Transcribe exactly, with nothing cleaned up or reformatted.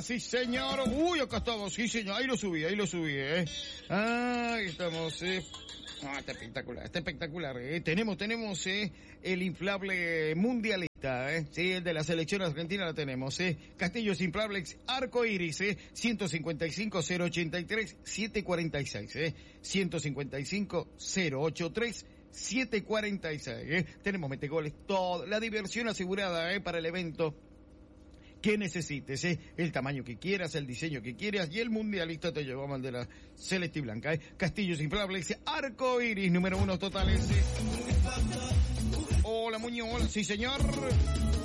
sí señor. Uy, acá estamos, sí señor, ahí lo subí, ahí lo subí, eh. Ah, ahí estamos, eh. Ah, está espectacular, está espectacular, eh. Tenemos, tenemos, eh, el inflable mundialista, eh. Sí, el de la selección argentina la tenemos, eh. Castillos inflables arco iris, eh. ciento cincuenta y cinco, cero ochenta y tres, setecientos cuarenta y seis, eh. ciento cincuenta y cinco, cero ochenta y tres, setecientos cuarenta y seis, eh. Tenemos metegoles, toda la diversión asegurada, eh, para el evento que necesites, ¿eh? El tamaño que quieras, el diseño que quieras, y el mundialista te llevamos al de la celeste y blanca, ¿eh? Castillos inflables, arco iris, número uno totales, ¿eh? Hola, Muñoz, hola, sí señor.